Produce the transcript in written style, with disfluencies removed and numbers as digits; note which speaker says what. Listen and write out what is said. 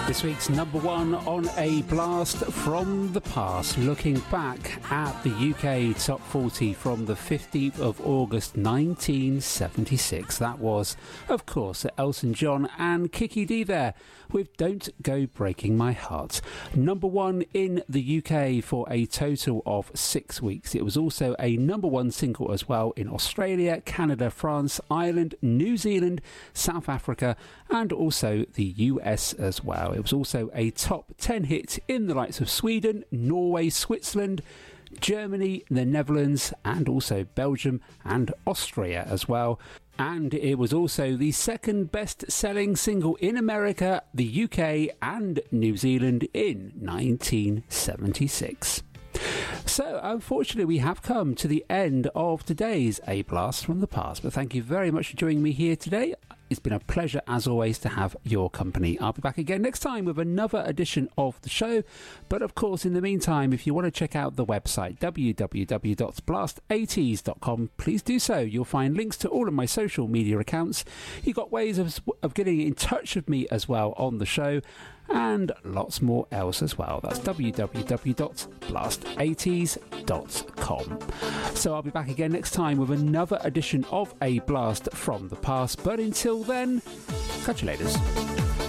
Speaker 1: This week's number one on A Blast from the Past, looking back at the UK Top 40 from the 15th of August 1976. That was, of course, Elton John and Kiki D there with Don't Go Breaking My Heart. Number one in the UK for a total of 6 weeks. It was also a number one single as well in Australia, Canada, France, Ireland, New Zealand, South Africa, and also the US as well. It was also a top 10 hit in the likes of Sweden, Norway, Switzerland, Germany, the Netherlands, and also Belgium and Austria as well. And it was also the second best-selling single in America, the UK and New Zealand in 1976. So, unfortunately, we have come to the end of today's A Blast from the Past. But thank you very much for joining me here today. It's been a pleasure, as always, to have your company. I'll be back again next time with another edition of the show. But, of course, in the meantime, if you want to check out the website, www.blast80s.com, please do so. You'll find links to all of my social media accounts. You've got ways of getting in touch with me as well on the show, and lots more else as well. That's www.blast80s.com. So I'll be back again next time with another edition of A Blast from the Past. But until then, catch you later.